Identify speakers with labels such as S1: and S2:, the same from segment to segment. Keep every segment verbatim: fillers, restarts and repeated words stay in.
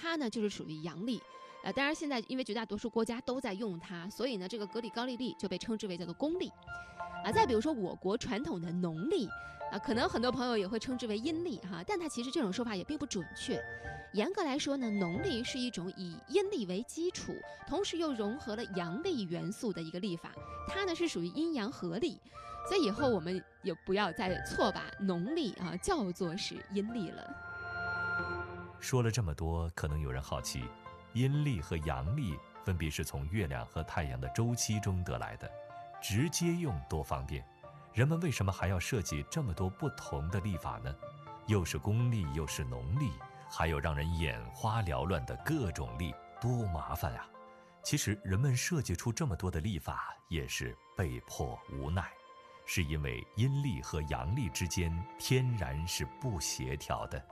S1: 它呢就是属于阳历。呃，当然现在因为绝大多数国家都在用它，所以呢这个格里高利历就被称之为叫做公历。啊，再比如说我国传统的农历，啊，可能很多朋友也会称之为阴历哈，但它其实这种说法也并不准确。严格来说呢，农历是一种以阴历为基础，同时又融合了阳历元素的一个历法，它呢是属于阴阳合历，所以以后我们也不要再错把农历啊叫做是阴历了。
S2: 说了这么多，可能有人好奇，阴历和阳历分别是从月亮和太阳的周期中得来的，直接用多方便，人们为什么还要设计这么多不同的历法呢？又是公历又是农历，还有让人眼花缭乱的各种历，多麻烦啊！其实人们设计出这么多的历法也是被迫无奈，是因为阴历和阳历之间天然是不协调的。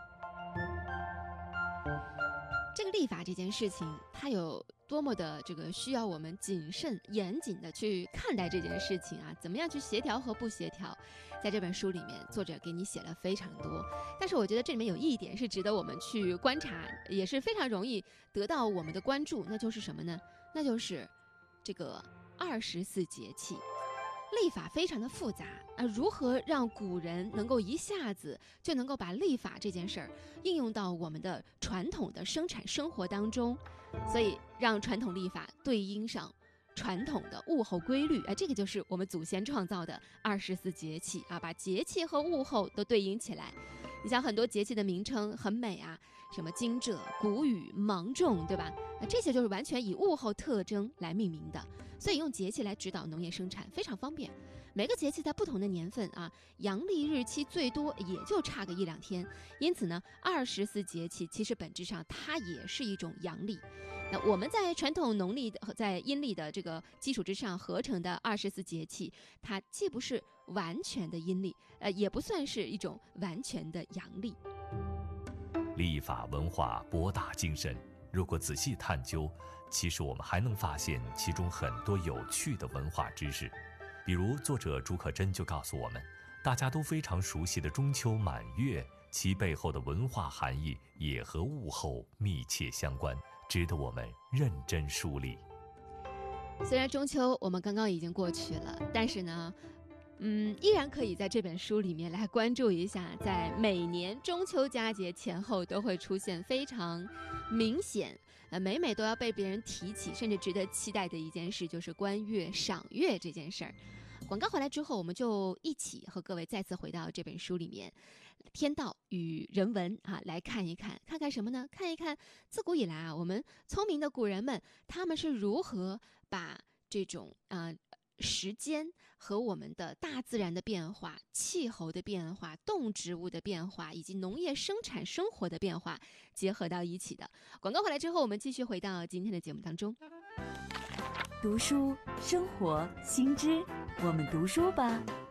S1: 这个历法这件事情，它有多么的这个需要我们谨慎严谨的去看待这件事情啊，怎么样去协调和不协调，在这本书里面作者给你写了非常多。但是我觉得这里面有一点是值得我们去观察，也是非常容易得到我们的关注，那就是什么呢？那就是这个二十四节气。历法非常的复杂啊，如何让古人能够一下子就能够把历法这件事儿应用到我们的传统的生产生活当中，所以让传统历法对应上传统的物候规律，哎，这个就是我们祖先创造的二十四节气啊，把节气和物候都对应起来。你像很多节气的名称很美啊，什么惊蛰、谷雨、芒种，对吧？那这些就是完全以物候特征来命名的，所以用节气来指导农业生产非常方便。每个节气在不同的年份啊，阳历日期最多也就差个一两天，因此呢，二十四节气其实本质上它也是一种阳历。那我们在传统农历的和在阴历的这个基础之上合成的二十四节气，它既不是完全的阴历，呃，也不算是一种完全的阳历。
S2: 历法文化博大精深，如果仔细探究，其实我们还能发现其中很多有趣的文化知识。比如作者朱可桢就告诉我们，大家都非常熟悉的中秋满月，其背后的文化含义也和物候密切相关，值得我们认真梳理。
S1: 虽然中秋我们刚刚已经过去了，但是呢嗯，依然可以在这本书里面来关注一下，在每年中秋佳节前后都会出现非常明显，呃，每每都要被别人提起，甚至值得期待的一件事，就是观月赏月这件事儿。广告回来之后，我们就一起和各位再次回到这本书里面，天道与人文啊，来看一看，看看什么呢？看一看自古以来啊，我们聪明的古人们，他们是如何把这种啊。呃时间和我们的大自然的变化、气候的变化、动植物的变化以及农业生产生活的变化结合到一起的。广告回来之后，我们继续回到今天的节目当中。
S3: 读书、生活、新知，我们读书吧。